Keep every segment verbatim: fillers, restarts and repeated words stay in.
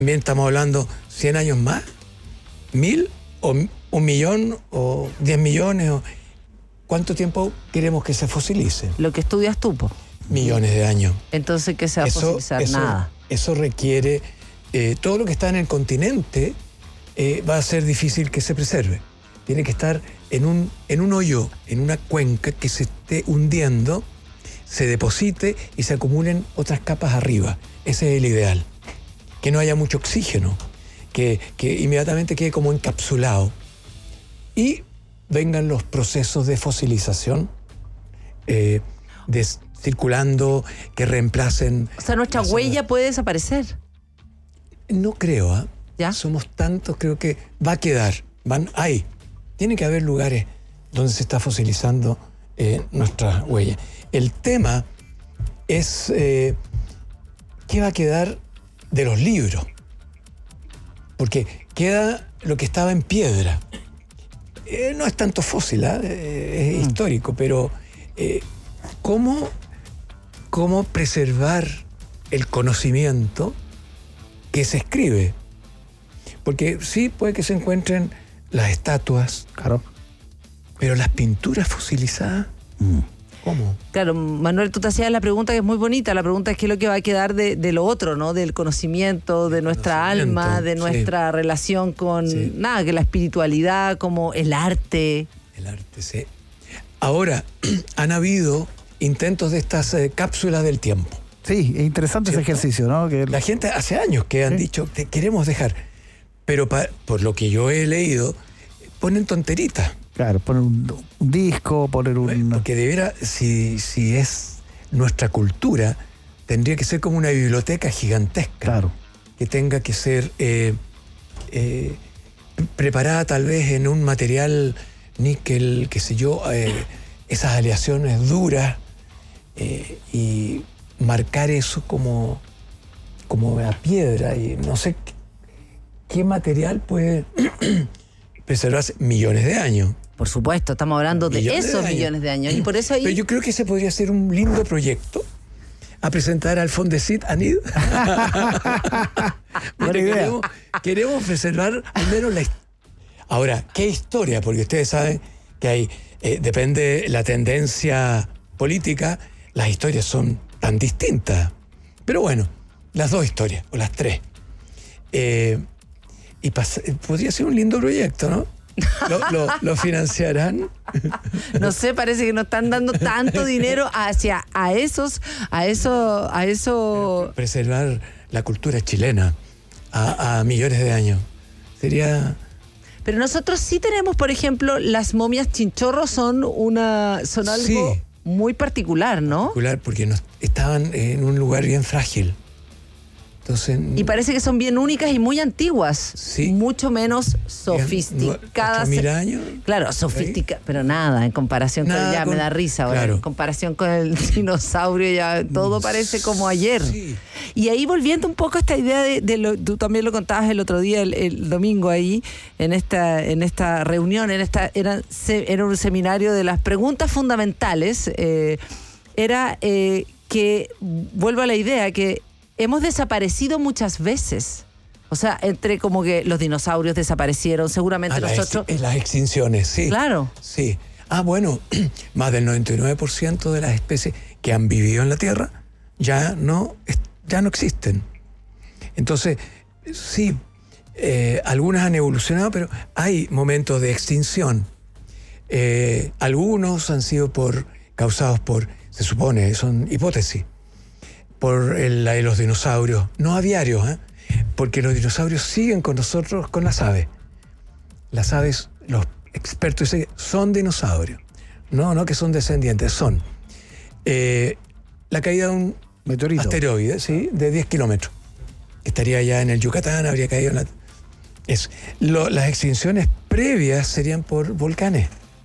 También estamos hablando cien años más, mil o un millón o diez millones. O, ¿cuánto tiempo queremos que se fosilice? Lo que estudias tú, po. Millones de años. Entonces, ¿qué se va eso, a fosilizar? Eso, Nada. Eso requiere, eh, todo lo que está en el continente eh, va a ser difícil que se preserve. Tiene que estar en un, en un hoyo, en una cuenca que se esté hundiendo, se deposite y se acumulen otras capas arriba. Ese es el ideal. Que no haya mucho oxígeno, que, que inmediatamente quede como encapsulado. Y vengan los procesos de fosilización, eh, de, circulando, que reemplacen... O sea, nuestra huella puede desaparecer. No creo, ¿eh? ¿Ya? Somos tantos, creo que va a quedar. Van, hay. Tiene que haber lugares donde se está fosilizando eh, nuestra huella. El tema es eh, qué va a quedar de los libros. Porque queda lo que estaba en piedra. Eh, no es tanto fósil, ¿eh? Es mm. histórico, pero eh, ¿cómo, ¿cómo preservar el conocimiento que se escribe? Porque sí puede que se encuentren las estatuas, claro, pero las pinturas fosilizadas, mm. ¿cómo? Claro, Manuel, tú te hacías la pregunta que es muy bonita. La pregunta es qué es lo que va a quedar de, de lo otro, ¿no? Del conocimiento, de nuestra alma, de nuestra sí. relación con sí. nada, que la espiritualidad, como el arte. El arte, sí. Ahora, han habido intentos de estas eh, cápsulas del tiempo. Sí, es interesante ¿cierto? Ese ejercicio, ¿no? Que... La gente hace años que han sí. dicho, te queremos dejar, pero pa, por lo que yo he leído, ponen tonteritas. Claro, poner un, un disco, poner un... Porque de veras, si, si es nuestra cultura, tendría que ser como una biblioteca gigantesca. Claro. Que tenga que ser eh, eh, preparada tal vez en un material níquel, qué sé yo, eh, esas aleaciones duras, eh, y marcar eso como, como a piedra. Y no sé qué, qué material puede preservarse millones de años. Por supuesto, estamos hablando de millones esos de millones de años. Y por eso ahí... Pero yo creo que ese podría ser un lindo proyecto a presentar al Fondesit Anid. Buena idea. Queremos, queremos preservar al menos la historia. Ahora, ¿qué historia? Porque ustedes saben que hay, eh, depende la tendencia política, las historias son tan distintas. Pero bueno, las dos historias, o las tres. Eh, y pas- podría ser un lindo proyecto, ¿no? ¿Lo, lo, ¿Lo financiarán? No sé, parece que no están dando tanto dinero hacia a esos, a eso, a eso. Preservar la cultura chilena a, a millones de años. Sería. Pero nosotros sí tenemos, por ejemplo, las momias chinchorro son una, son algo sí. muy particular, ¿no? Particular porque nos, estaban en un lugar bien frágil. Entonces, y parece que son bien únicas y muy antiguas, sí. mucho menos sofisticadas. ¿Mil años? Claro, sofisticadas, pero nada, en comparación nada con, ya con, me da risa ahora, claro. En comparación con el dinosaurio ya todo parece como ayer. Sí. Y ahí volviendo un poco a esta idea de, de lo, tú también lo contabas el otro día, el, el domingo ahí, en esta, en esta reunión, en esta, era, era un seminario de las preguntas fundamentales, eh, era eh, que, vuelvo a la idea, que hemos desaparecido muchas veces. O sea, entre como que los dinosaurios desaparecieron, seguramente ah, nosotros... Las, ex, las extinciones, sí. Claro. Sí. Ah, bueno, más del noventa y nueve por ciento de las especies que han vivido en la Tierra ya no, ya no existen. Entonces, sí, eh, algunas han evolucionado, pero hay momentos de extinción. Eh, algunos han sido por causados por, se supone, son hipótesis, por el, la de los dinosaurios, no aviarios, ¿eh? Porque los dinosaurios siguen con nosotros, con las aves. Las aves, los expertos dicen que son dinosaurios. No, no que son descendientes, son. Eh, la caída de un meteorito, asteroide, ¿sí? De diez kilómetros. Estaría ya en el Yucatán, habría caído en la... Es, lo, las extinciones previas serían por volcanes.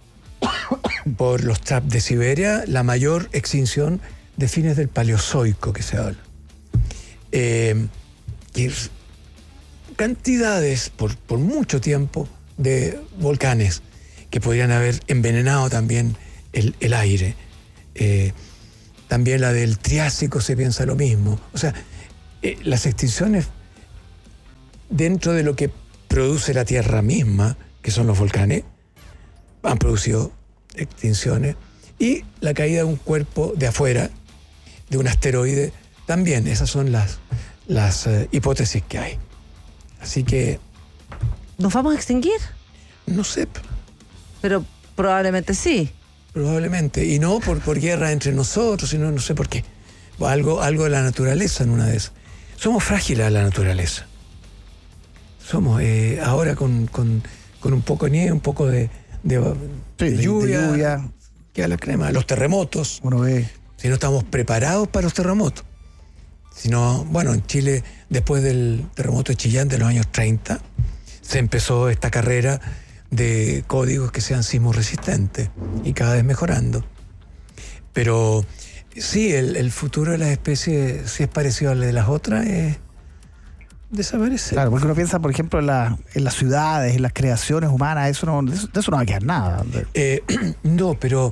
Por los traps de Siberia, la mayor extinción de fines del Paleozoico que se habla. Eh, que cantidades, por, por mucho tiempo, de volcanes que podrían haber envenenado también el, el aire. Eh, también la del Triásico se piensa lo mismo. O sea, eh, las extinciones dentro de lo que produce la Tierra misma, que son los volcanes, han producido extinciones, y la caída de un cuerpo de afuera, de un asteroide, también. Esas son las, las uh, hipótesis que hay. Así que... ¿Nos vamos a extinguir? No sé. Pero probablemente sí. Probablemente. Y no por, por guerra entre nosotros, sino no sé por qué. Algo, algo de la naturaleza en una de esas. Somos frágiles a la naturaleza. Somos, eh, ahora con, con, con un poco de nieve, un poco de, de, sí, de, de lluvia, de lluvia. Queda la crema. Los terremotos. Uno ve. Si no estamos preparados para los terremotos. Si no, bueno, en Chile, después del terremoto de Chillán de los años treinta, se empezó esta carrera de códigos que sean sismo resistentes y cada vez mejorando. Pero sí, el, el futuro de las especies, si es parecido al de las otras, es desaparecer. Claro, porque uno piensa, por ejemplo, en, la, en las ciudades, en las creaciones humanas, eso no, de, eso, de eso no va a quedar nada. Eh, no, pero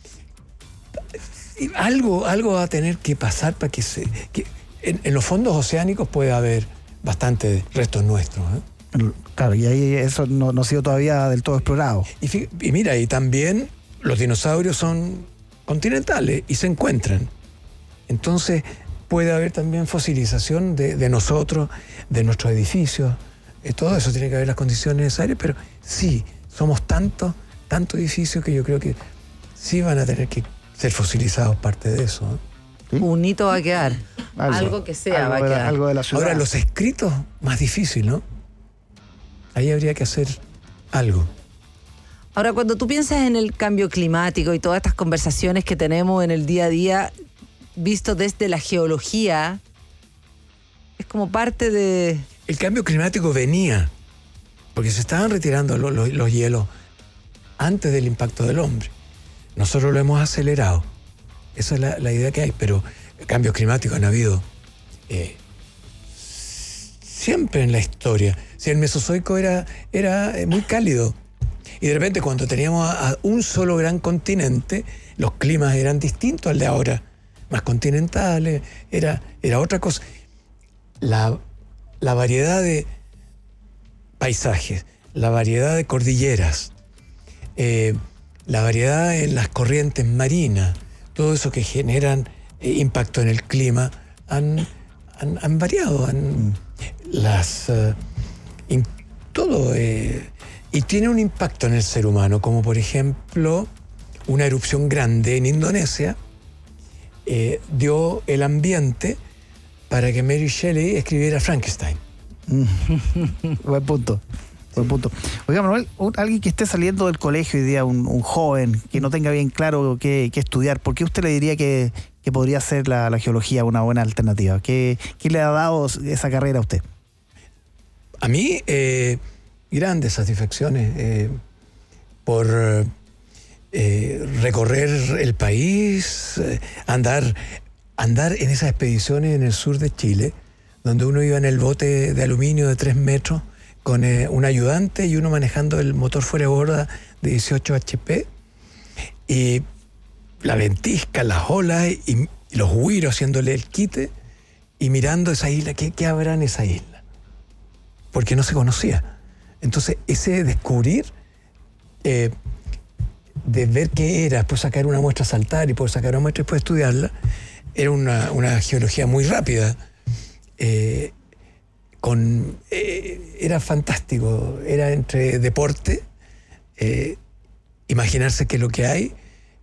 algo, algo va a tener que pasar para que se... Que en, en los fondos oceánicos puede haber bastante restos nuestros, ¿eh? Claro, y ahí eso no, no ha sido todavía del todo explorado. Y, y mira, y también los dinosaurios son continentales y se encuentran. Entonces puede haber también fosilización de, de nosotros, de nuestros edificios. Eh, todo eso tiene que haber las condiciones necesarias, pero sí, somos tantos, tantos edificios que yo creo que sí van a tener que ser fosilizados parte de eso, ¿eh? ¿Sí? Un hito va a quedar. Algo, algo que sea algo va a quedar. De, algo de la ciudad. Ahora, los escritos, más difícil, ¿no? Ahí habría que hacer algo. Ahora, cuando tú piensas en el cambio climático y todas estas conversaciones que tenemos en el día a día, visto desde la geología, es como parte de... El cambio climático venía, porque se estaban retirando los, los, los hielos antes del impacto del hombre. Nosotros lo hemos acelerado. Esa es la, la idea que hay, pero cambios climáticos han habido eh, siempre en la historia. Si el Mesozoico era, era muy cálido, y de repente cuando teníamos a, a un solo gran continente, los climas eran distintos al de ahora, más continentales, era, era otra cosa. La, la variedad de paisajes, la variedad de cordilleras, eh, la variedad en las corrientes marinas, todo eso que generan eh, impacto en el clima, han, han, han variado, han, las... Uh, In, todo eh, y tiene un impacto en el ser humano, como por ejemplo una erupción grande en Indonesia eh, dio el ambiente para que Mary Shelley escribiera Frankenstein. Buen punto. Buen punto. Oiga, Manuel, un, alguien que esté saliendo del colegio hoy día, un, un joven que no tenga bien claro qué, qué estudiar, ¿por qué usted le diría que, que podría ser la, la geología una buena alternativa? ¿Qué, qué le ha dado esa carrera a usted? A mí, eh, grandes satisfacciones eh, por eh, recorrer el país, eh, andar, andar en esas expediciones en el sur de Chile, donde uno iba en el bote de aluminio de tres metros con eh, un ayudante y uno manejando el motor fuera de borda de dieciocho hache pe, y la ventisca, las olas y, y los huiros haciéndole el quite y mirando esa isla. ¿Qué, qué habrá en esa isla? Porque no se conocía. Entonces, ese descubrir, eh, de ver qué era, después sacar una muestra, saltar y poder sacar una muestra y después estudiarla, era una, una geología muy rápida. Eh, con, eh, era fantástico. Era entre deporte, eh, imaginarse qué es lo que hay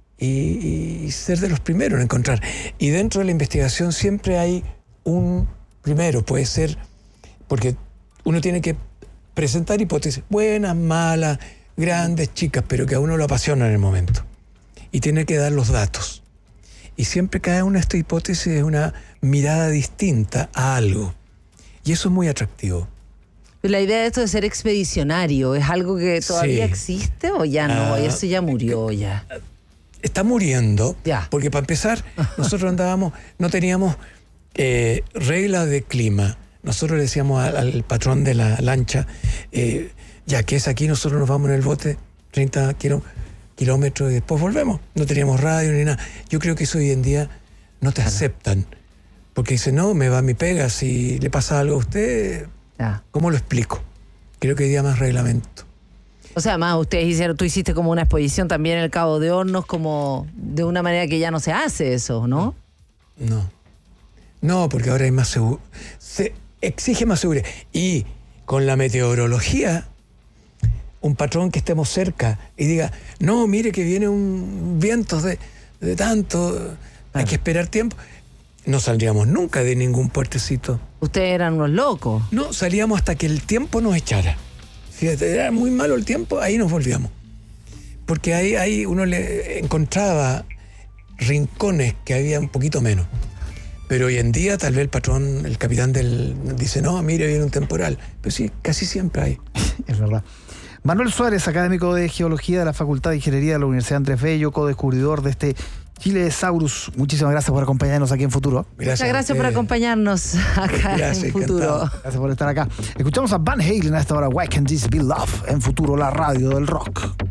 y, y ser de los primeros en encontrar. Y dentro de la investigación siempre hay un primero, puede ser, porque uno tiene que presentar hipótesis buenas, malas, grandes, chicas, pero que a uno lo apasiona en el momento. Y tiene que dar los datos. Y siempre cada una de estas hipótesis es una mirada distinta a algo. Y eso es muy atractivo. La idea de esto de ser expedicionario, ¿es algo que todavía sí existe o ya no? Uh, eso ya murió ya. Está muriendo, ya. Porque para empezar, nosotros andábamos, no teníamos eh, reglas de clima. Nosotros le decíamos al, al patrón de la lancha, eh, ya que es aquí, nosotros nos vamos en el bote treinta kilo, kilómetros y después volvemos. No teníamos radio ni nada. Yo creo que eso hoy en día no te aceptan. Porque dicen, no, me va mi pega, si le pasa algo a usted, Ya. ¿Cómo lo explico? Creo que hoy día más reglamento. O sea, más ustedes hicieron, tú hiciste como una exposición también en el Cabo de Hornos, como de una manera que ya no se hace eso, ¿no? No. No, porque ahora hay más seguridad. Se exige más seguridad. Y con la meteorología, un patrón que estemos cerca y diga, no, mire que viene un viento de, de tanto, hay que esperar tiempo. No saldríamos nunca de ningún puertecito. Ustedes eran unos locos. No, salíamos hasta que el tiempo nos echara. Si era muy malo el tiempo, ahí nos volvíamos. Porque ahí, ahí uno le encontraba rincones que había un poquito menos. Pero hoy en día tal vez el patrón, el capitán del dice, no, mire, viene un temporal. Pero sí, casi siempre hay. Es verdad. Manuel Suárez, académico de Geología de la Facultad de Ingeniería de la Universidad Andrés Bello, co-descubridor de este Chilesaurus. Muchísimas gracias por acompañarnos aquí en Futuro. Gracias Muchas gracias por acompañarnos acá gracias, en Futuro. Encantado. Gracias por estar acá. Escuchamos a Van Halen a esta hora, Why Can't This Be Love, en Futuro, la radio del rock.